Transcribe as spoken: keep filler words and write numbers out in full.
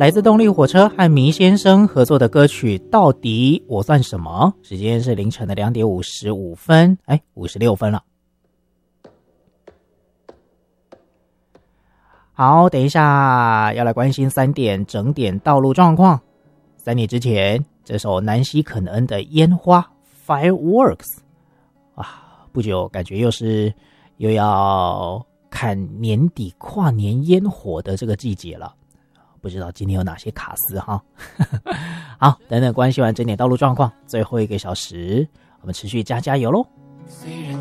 来自动力火车和迷先生合作的歌曲《到底我算什么》。时间是凌晨的两点五十五分，哎，五十六分了。好，等一下要来关心三点整点道路状况。三点之前，这首南希肯恩的烟花 Fireworks 啊，不久感觉又是又要看年底跨年烟火的这个季节了，不知道今天有哪些卡司哈。好，等等关心完整点道路状况，最后一个小时我们持续加加油咯。虽然